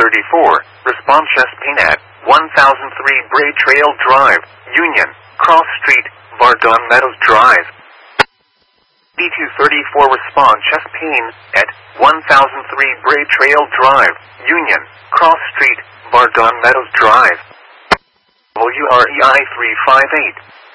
B234, respond chest pain at 1003 Bray Trail Drive, Union, Cross Street, Vardon Meadows Drive. B234, respond chest pain at 1003 Bray Trail Drive, Union, Cross Street, Vardon Meadows Drive. WREI 358.